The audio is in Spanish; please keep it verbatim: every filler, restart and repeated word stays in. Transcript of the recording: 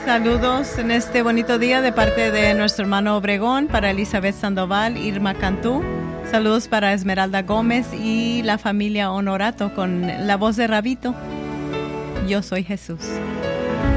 Saludos en este bonito día de parte de nuestro hermano Obregón, para Elizabeth Sandoval, Irma Cantú. Saludos para Esmeralda Gómez y la familia Honorato con la voz de Rabito. Yo soy Jesús.